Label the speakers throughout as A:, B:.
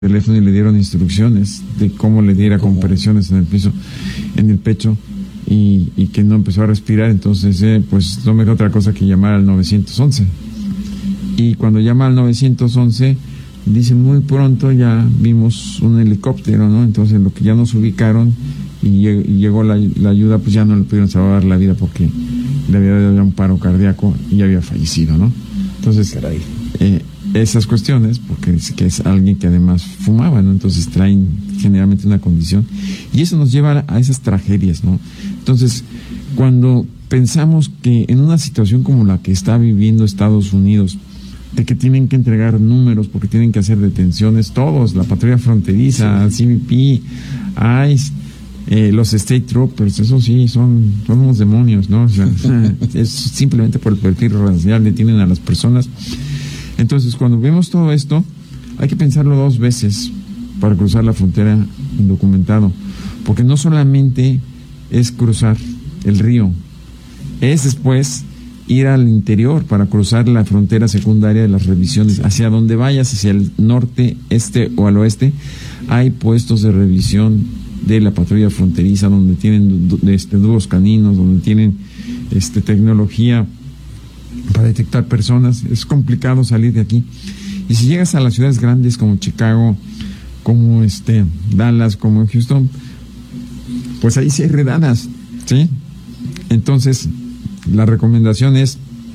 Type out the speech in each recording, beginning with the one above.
A: teléfono y le dieron instrucciones de cómo le diera compresiones en el piso, en el pecho, y que no empezó a respirar. Entonces pues no me quedó otra cosa que llamar al 911. Y cuando llama al 911 dice, muy pronto ya vimos un helicóptero, ¿no? Entonces lo que ya nos ubicaron y llegó la ayuda, pues ya no le pudieron salvar la vida porque le había dado un paro cardíaco y había fallecido, ¿no? Entonces esas cuestiones, porque dice que es alguien que además fumaba, ¿no? Entonces traen generalmente una condición, y eso nos lleva a esas tragedias, ¿no? Entonces, cuando pensamos que en una situación como la que está viviendo Estados Unidos, de que tienen que entregar números porque tienen que hacer detenciones, todos, la patrulla fronteriza, CBP, ICE, los State Troopers, eso sí, son unos demonios, ¿no? O sea, es simplemente por el perfil racial detienen a las personas. Entonces, cuando vemos todo esto, hay que pensarlo dos veces para cruzar la frontera indocumentado, porque no solamente es cruzar el río, es después ir al interior para cruzar la frontera secundaria de las revisiones. Hacia donde vayas, hacia el norte, este o al oeste, hay puestos de revisión de la patrulla fronteriza donde tienen dúos caninos, donde tienen tecnología para detectar personas. Es complicado salir de aquí. Y si llegas a las ciudades grandes como Chicago, como Dallas, como Houston, pues ahí sí hay redadas, ¿sí? Entonces, la recomendación es,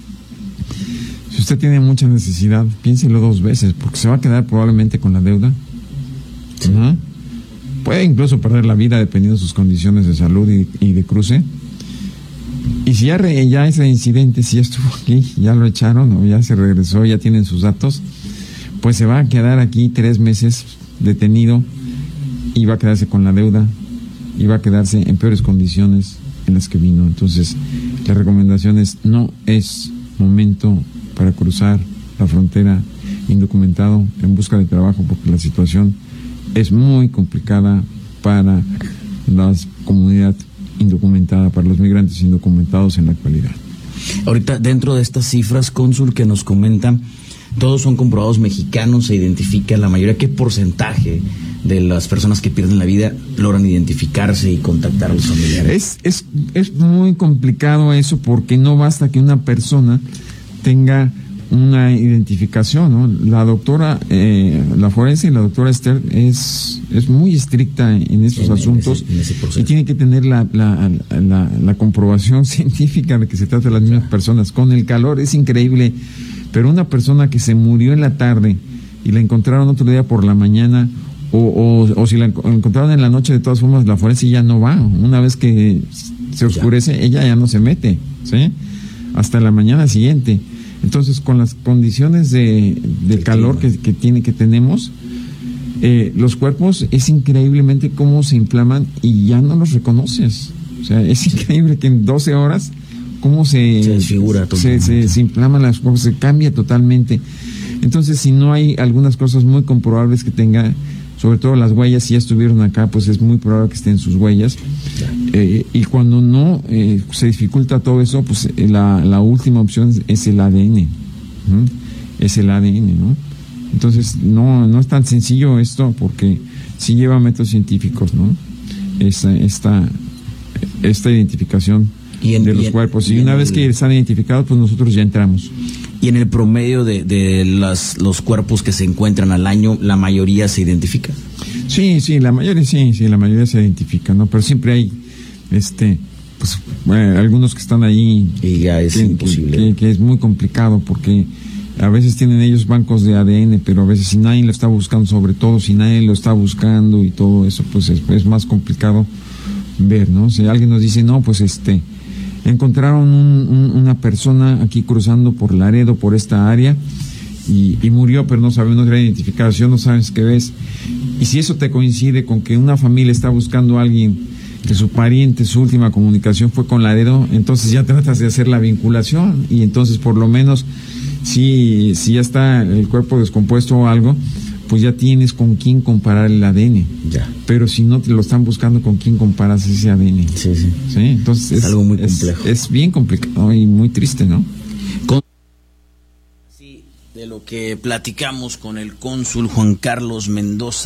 A: si usted tiene mucha necesidad, piénselo dos veces, porque se va a quedar probablemente con la deuda. Sí. ¿No? Puede incluso perder la vida dependiendo de sus condiciones de salud y de cruce. Y si ya ese incidente, si ya estuvo aquí, ya lo echaron o ya se regresó, ya tienen sus datos, pues se va a quedar aquí 3 meses detenido y va a quedarse con la deuda y va a quedarse en peores condiciones en las que vino. Entonces, la recomendación es, no es momento para cruzar la frontera indocumentado en busca de trabajo, porque la situación es muy complicada para la comunidad indocumentada, para los migrantes indocumentados en la actualidad.
B: Ahorita, dentro de estas cifras, cónsul, que nos comentan, todos son comprobados mexicanos, se identifica la mayoría. ¿Qué porcentaje de las personas que pierden la vida logran identificarse y contactar a los familiares?
A: Es muy complicado eso, porque no basta que una persona tenga una identificación, ¿no? La doctora, la forense y la doctora Esther es muy estricta en estos asuntos, y tiene que tener la comprobación científica de que se trata de las mismas personas. Con el calor es increíble, pero una persona que se murió en la tarde y la encontraron otro día por la mañana, o si la encontraron en la noche, de todas formas la forense ya no va. Una vez que se oscurece, ella ya no se mete, ¿sí? Hasta la mañana siguiente. Entonces, con las condiciones de calor que tenemos, los cuerpos, es increíblemente cómo se inflaman y ya no los reconoces. O sea, es increíble que en 12 horas cómo se
B: desfigura totalmente.
A: Se inflaman las cosas, se cambia totalmente. Entonces, si no hay algunas cosas muy comprobables que tenga, sobre todo las huellas, si ya estuvieron acá, pues es muy probable que estén sus huellas. Y cuando no se dificulta todo eso, pues la última opción es el ADN. Es el ADN, ¿no? Entonces, no es tan sencillo esto, porque sí lleva métodos científicos, ¿no? Esta identificación de los cuerpos. Y una vez que están identificados, pues nosotros ya entramos.
B: Y en el promedio de los cuerpos que se encuentran al año, ¿la mayoría se identifica?
A: Sí, la mayoría la mayoría se identifica, ¿no? Pero siempre hay algunos que están ahí
B: y ya es imposible.
A: Que es muy complicado, porque a veces tienen ellos bancos de ADN, pero a veces si nadie lo está buscando, sobre todo si nadie lo está buscando y todo eso, pues es más complicado ver, ¿no? Si alguien nos dice, no, pues encontraron una persona aquí cruzando por Laredo, por esta área, y murió, pero no sabemos la identificación, no sabes qué ves. Y si eso te coincide con que una familia está buscando a alguien que su pariente, su última comunicación fue con Laredo, entonces ya tratas de hacer la vinculación, y entonces por lo menos si ya está el cuerpo descompuesto o algo, pues ya tienes con quién comparar el ADN. Ya. Pero si no te lo están buscando, ¿con quién comparas ese ADN?
B: Sí.
A: ¿Sí? Entonces
B: es algo muy complejo.
A: Es bien complicado y muy triste, ¿no?
B: de lo que platicamos con el cónsul Juan Carlos Mendoza.